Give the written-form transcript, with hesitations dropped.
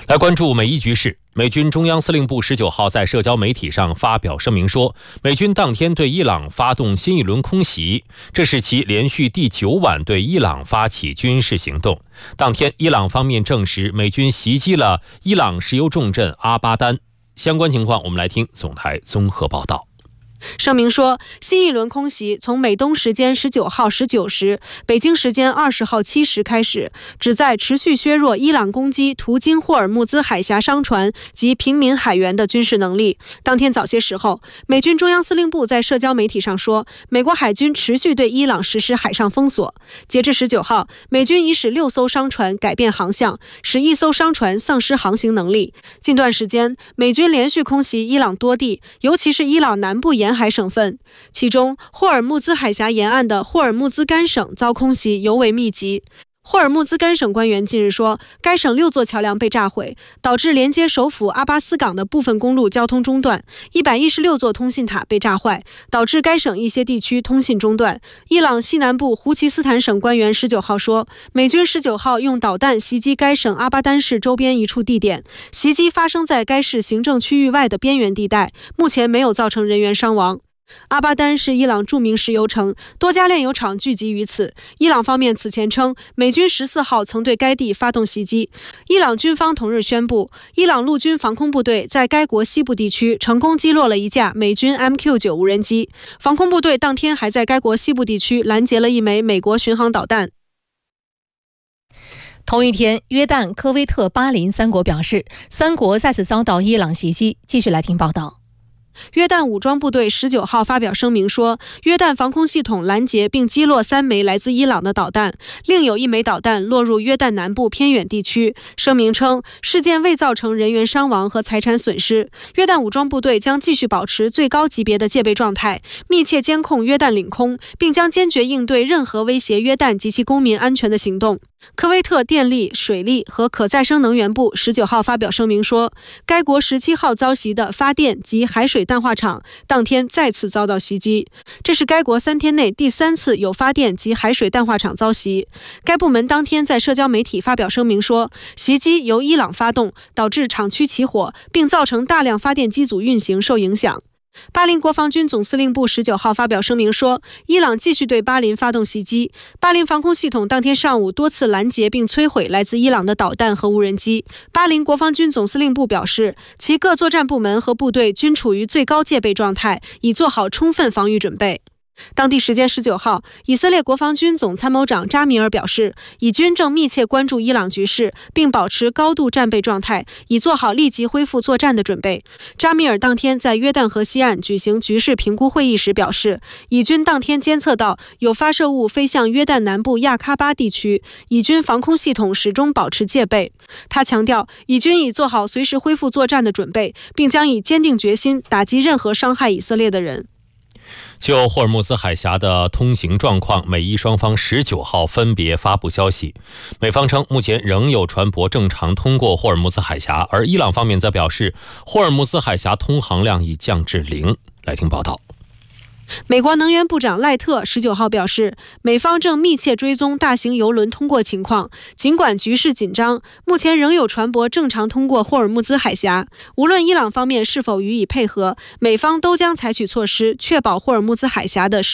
来关注美伊局势。美军中央司令部19号在社交媒体上发表声明说，美军当天对伊朗发动新一轮空袭，这是其连续第9晚对伊朗发起军事行动。当天，伊朗方面证实美军袭击了伊朗石油重镇阿巴丹。相关情况，我们来听总台综合报道。 声明说，新一轮空袭从美东时间19号19时、北京时间20号7时开始，旨在持续削弱伊朗攻击途经霍尔木兹海峡商船及平民海员的军事能力。当天早些时候，美军中央司令部在社交媒体上说，美国海军持续对伊朗实施海上封锁。截至19号，美军已使6艘商船改变航向，使1艘商船丧失航行能力。近段时间，美军连续空袭伊朗多地，尤其是伊朗南部沿海省份，其中霍尔木兹海峡沿岸的霍尔木兹干省遭空袭尤为密集。霍尔木兹干省官员近日说，该省6座桥梁被炸毁，导致连接首府阿巴斯港的部分公路交通中断；116座通信塔被炸坏，导致该省一些地区通信中断。伊朗西南部胡奇斯坦省官员19号说，美军19号用导弹袭击该省阿巴丹市周边一处地点，袭击发生在该市行政区域外的边缘地带，目前没有造成人员伤亡。阿巴丹是伊朗著名石油城，多家炼油厂聚集于此。伊朗方面此前称，美军14号曾对该地发动袭击。伊朗军方同日宣布，伊朗陆军防空部队在该国西部地区成功击落了一架美军 MQ-9 无人机。防空部队当天还在该国西部地区拦截了一枚美国巡航导弹。 同一天，约旦、科威特、巴林3国表示，3国再次遭到伊朗袭击。继续来听报道。 约旦武装部队19号发表声明说，约旦防空系统拦截并击落3枚来自伊朗的导弹，另有1枚导弹落入约旦南部偏远地区。声明称，事件未造成人员伤亡和财产损失。约旦武装部队将继续保持最高级别的戒备状态，密切监控约旦领空，并将坚决应对任何威胁约旦及其公民安全的行动。科威特电力、水利和可再生能源部19号发表声明说，该国17号遭袭的发电及海水淡化厂当天再次遭到袭击，这是该国3天内第3次有发电及海水淡化厂遭袭。该部门当天在社交媒体发表声明说，袭击由伊朗发动，导致厂区起火，并造成大量发电机组运行受影响。巴林国防军总司令部19号发表声明说，伊朗继续对巴林发动袭击。巴林防空系统当天上午多次拦截并摧毁来自伊朗的导弹和无人机。巴林国防军总司令部表示，其各作战部门和部队均处于最高戒备状态，已做好充分防御准备。当地时间19号，以色列国防军总参谋长扎米尔表示，以军正密切关注伊朗局势，并保持高度战备状态，以做好立即恢复作战的准备。扎米尔当天在约旦河西岸举行局势评估会议时表示，以军当天监测到有发射物飞向约旦南部亚喀巴地区，以军防空系统始终保持戒备。他强调，以军已做好随时恢复作战的准备，并将以坚定决心打击任何伤害以色列的人。 就霍尔木兹海峡的通行状况，美伊双方19号分别发布消息。美方称，目前仍有船舶正常通过霍尔木兹海峡，而伊朗方面则表示，霍尔木兹海峡通航量已降至0。来听报道。 美国能源部长赖特19号表示，美方正密切追踪大型油轮通过情况，尽管局势紧张，目前仍有船舶正常通过霍尔木兹海峡。无论伊朗方面是否予以配合，美方都将采取措施，确保霍尔木兹海峡的